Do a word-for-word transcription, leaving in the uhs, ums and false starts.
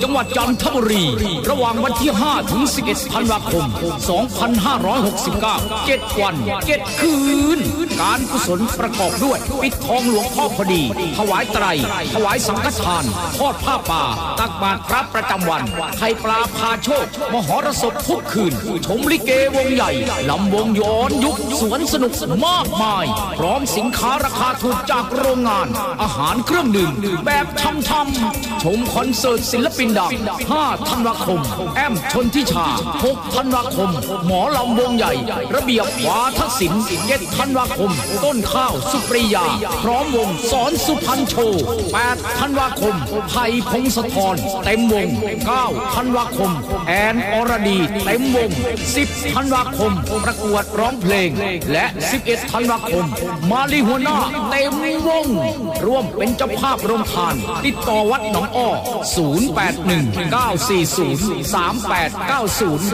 จังหวัดจันทบุรีระหว่างวันที่ห้าถึงสิบเอ็ดธันวาคมสองพันห้าร้อยหกสิบเก้า เจ็ดวันเจ็ดคืนการกุศลประกอบด้วยปิดทองหลวงพ่อพอดีถวายไตรถวายสังฆทานทอดผ้าป่าตักบาตรพระประจำวันไทยปลาพาโชคมหรสพทุกคืนชมลิเกวงใหญ่ลำวงย้อนยุคสวนสนุกมากมายพร้อมสินค้าราคาถูกจากโรงงานอาหารเครื่องดื่มแบบช่ำๆชมคอนเสิร์ตศิลปินดังห้าธันวาคมแอมชนทิชาหกธันวาคมหมอลำวงใหญ่ระเบียบวาทศิลป์เจ็ดธันวาคมต้นข้าวสุปริยาพร้อมวงสอนสุพรรณโชว์แปดธันวาคมไผ่พงศธรเต็มวงเก้าธันวาคมแอนอรดีเต็มวงสิบธันวาคมประกวดร้องเพลงและสิบเอ็ดธันวาคมมาลีหัวหน้าเต็มวงร่วมเป็นเจ้าภาพโรงทานติดต่อวัดหนองอ้อศูนย์ แปด หนึ่ง เก้า สี่ ศูนย์ สาม แปด เก้า ศูนย์